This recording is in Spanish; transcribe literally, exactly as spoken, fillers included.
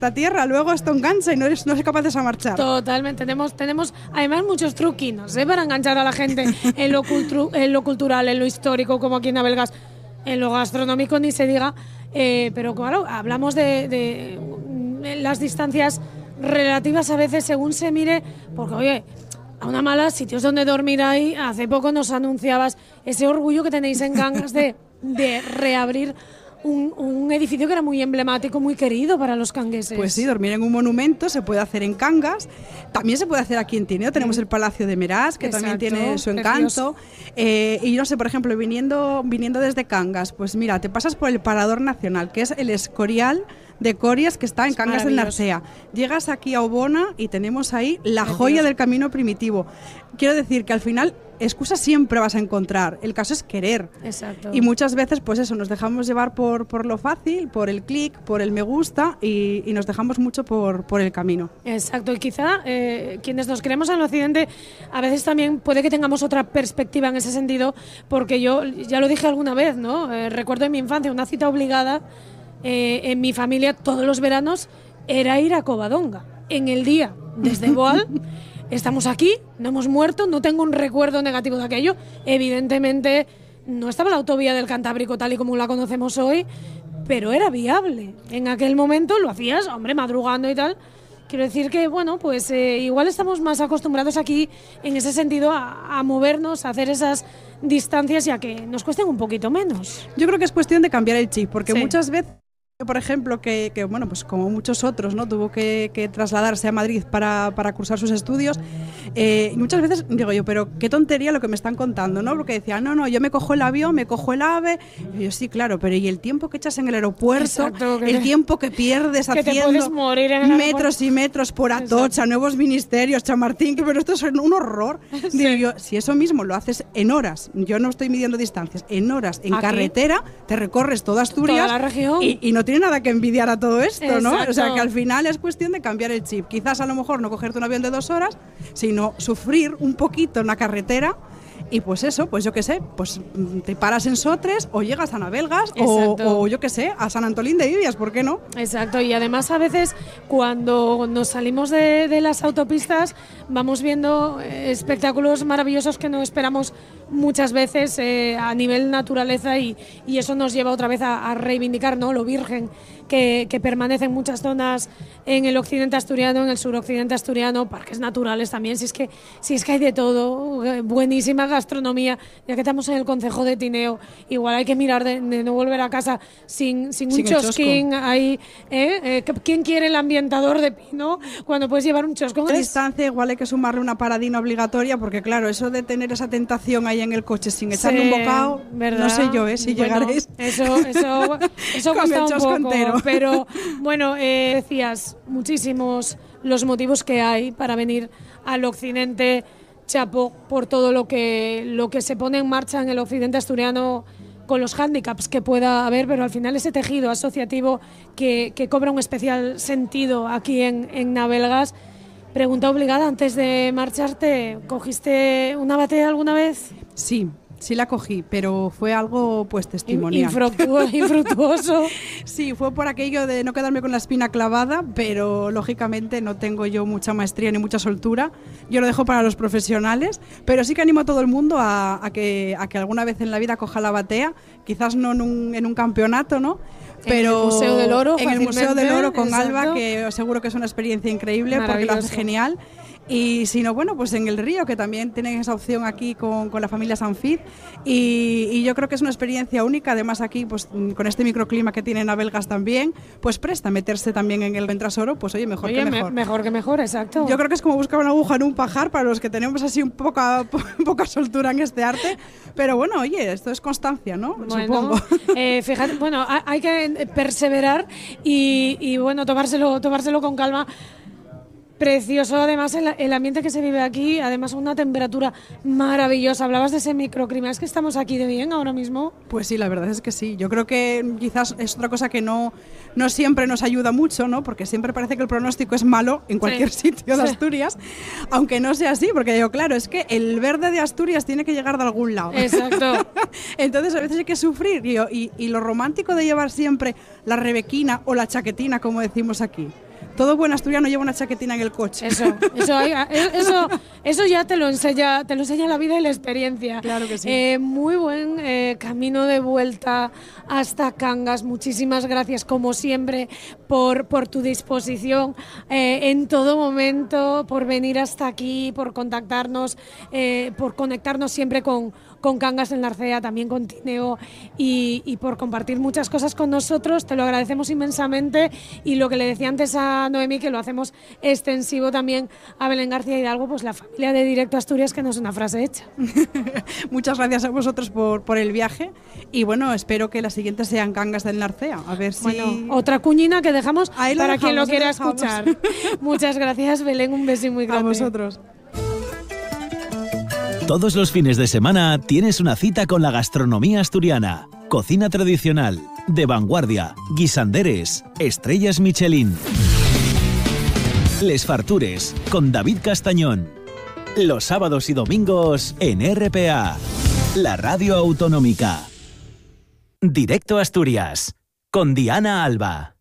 la tierra, luego esto engancha y no eres, no eres capaces a marchar. Totalmente, tenemos, tenemos además muchos truquinos, ¿eh? Para enganchar a la gente en lo, cultu- en lo cultural, en lo histórico, como aquí en Navelgas, en lo gastronómico ni se diga, eh, pero claro, hablamos de, de las distancias relativas a veces según se mire, porque oye, a una mala, sitios donde dormir hay, hace poco nos anunciabas ese orgullo que tenéis en Cangas de, de reabrir Un, un edificio que era muy emblemático, muy querido para los cangueses. Pues sí, dormir en un monumento se puede hacer en Cangas, también se puede hacer aquí en Tineo, tenemos mm. el Palacio de Meraz, que Exacto, también tiene su encanto, eh, y no sé, por ejemplo, viniendo, viniendo desde Cangas, pues mira, te pasas por el Parador Nacional, que es el Escorial de Corias, que está en Cangas del Narcea. Llegas aquí a Obona y tenemos ahí la joya del camino primitivo. Quiero decir que al final excusas siempre vas a encontrar, el caso es querer. Exacto. Y muchas veces pues eso, nos dejamos llevar por, por lo fácil, por el clic, por el me gusta y, y nos dejamos mucho por, por el camino. Exacto, y quizá eh, quienes nos creemos en el occidente a veces también puede que tengamos otra perspectiva en ese sentido, porque yo ya lo dije alguna vez, ¿no? Eh, recuerdo en mi infancia una cita obligada eh, en mi familia todos los veranos era ir a Covadonga, en el día desde Boal. Estamos aquí, no hemos muerto, no tengo un recuerdo negativo de aquello. Evidentemente no estaba la autovía del Cantábrico tal y como la conocemos hoy, pero era viable. En aquel momento lo hacías, hombre, madrugando y tal. Quiero decir que, bueno, pues eh, igual estamos más acostumbrados aquí en ese sentido a, a movernos, a hacer esas distancias y a que nos cuesten un poquito menos. Yo creo que es cuestión de cambiar el chip, porque sí. muchas veces... Por ejemplo, que, que bueno, pues como muchos otros, ¿no? Tuvo que, que trasladarse a Madrid para, para cursar sus estudios. Eh, y muchas veces digo yo, pero qué tontería lo que me están contando, ¿no? Porque decían, no, no, yo me cojo el avión, me cojo el AVE. Y yo, sí, claro, pero ¿y el tiempo que echas en el aeropuerto? Exacto, el te, tiempo que pierdes que haciendo morir en el metros y metros por Atocha, Exacto. nuevos ministerios, Chamartín, que pero esto es un horror. Sí. Digo yo, si eso mismo lo haces en horas, yo no estoy midiendo distancias, en horas, en ¿Aquí? carretera, te recorres toda Asturias toda la región. Y, y no tiene nada que envidiar a todo esto, Exacto. ¿no? O sea, que al final es cuestión de cambiar el chip. Quizás a lo mejor no cogerte un avión de dos horas, sino sufrir un poquito en la carretera y pues eso, pues yo qué sé, pues te paras en Sotres o llegas a Navelgas o, o yo qué sé, a San Antolín de Ibias, ¿por qué no? Exacto, y además a veces cuando nos salimos de, de las autopistas vamos viendo espectáculos maravillosos que no esperamos muchas veces eh, a nivel naturaleza y, y eso nos lleva otra vez a, a reivindicar, ¿no?, lo virgen que, que permanece en muchas zonas en el occidente asturiano, en el suroccidente asturiano, parques naturales también, si es que, si es que hay de todo, buenísima gastronomía, ya que estamos en el concejo de Tineo, igual hay que mirar de, de no volver a casa sin, sin un sin chosquín ahí, ¿eh? Eh, ¿quién quiere el ambientador de pino cuando puedes llevar un choscón? A distancia igual hay que sumarle una paradina obligatoria, porque claro, eso de tener esa tentación ahí en el coche sin echarle sí, un bocado, ¿verdad? No sé yo, ¿eh? Si bueno, llegaréis eso, eso, eso cuesta un poco, entero. Pero bueno, eh, decías muchísimos los motivos que hay para venir al occidente. Chapo por todo lo que lo que se pone en marcha en el occidente asturiano, con los hándicaps que pueda haber, pero al final ese tejido asociativo que, que cobra un especial sentido aquí en, en Navelgas. Pregunta obligada antes de marcharte, ¿cogiste una batea alguna vez? Sí. Sí la cogí, pero fue algo pues testimonial. Infructuoso. infructuoso. Sí, fue por aquello de no quedarme con la espina clavada, pero lógicamente no tengo yo mucha maestría ni mucha soltura. Yo lo dejo para los profesionales, pero sí que animo a todo el mundo a, a, que, a que alguna vez en la vida coja la batea, quizás no en un, en un campeonato, ¿no? Pero en el Museo del Oro, en el Museo del Oro con exacto. Alba, que seguro que es una experiencia increíble porque lo hace genial. Y si no, bueno, pues en el río, que también tienen esa opción aquí con, con la familia Sanfid, y, y yo creo que es una experiencia única. Además aquí, pues con este microclima que tiene Navelgas también, pues presta meterse también en el Ventrasoro, pues oye, mejor oye, que mejor. Me, mejor que mejor, exacto. Yo creo que es como buscar una aguja en un pajar para los que tenemos así un poca, poca soltura en este arte, pero bueno, oye, esto es constancia, ¿no? Bueno, supongo. Eh, fíjate, bueno, hay que perseverar y, y bueno, tomárselo, tomárselo con calma. Precioso, además, el, el ambiente que se vive aquí, además una temperatura maravillosa. Hablabas de ese microclima, ¿es que estamos aquí de bien ahora mismo? Pues sí, la verdad es que sí. Yo creo que quizás es otra cosa que no, no siempre nos ayuda mucho, ¿no? Porque siempre parece que el pronóstico es malo en cualquier sí. sitio de Asturias, sí. aunque no sea así, porque digo, claro, es que el verde de Asturias tiene que llegar de algún lado. Exacto. Entonces a veces hay que sufrir, y, y, y lo romántico de llevar siempre la rebequina o la chaquetina, como decimos aquí. todo buen asturiano lleva una chaquetina en el coche. Eso, eso, eso, eso ya te lo enseña, te lo enseña la vida y la experiencia. Claro que sí. Eh, muy buen eh, camino de vuelta hasta Cangas. Muchísimas gracias, como siempre, por, por tu disposición eh, en todo momento, por venir hasta aquí, por contactarnos, eh, por conectarnos siempre con, con Cangas en Narcea, también con Tineo, y, y por compartir muchas cosas con nosotros. Te lo agradecemos inmensamente, y lo que le decía antes a Noemí, que lo hacemos extensivo también a Belén García Hidalgo, pues la familia de Directo Asturias, que no es una frase hecha. Muchas gracias a vosotros por, por el viaje, y bueno, espero que las siguientes sean Cangas del Narcea, a ver si... Bueno, otra cuñina que dejamos Ahí para dejamos, quien lo quiera lo escuchar. Muchas gracias, Belén, un beso muy grande. A vosotros. Todos los fines de semana tienes una cita con la gastronomía asturiana. Cocina tradicional, de vanguardia, guisanderes, estrellas Michelin. Les Fartures, con David Castañón. Los sábados y domingos en R P A, la radio autonómica. Directo Asturias, con Diana Alba.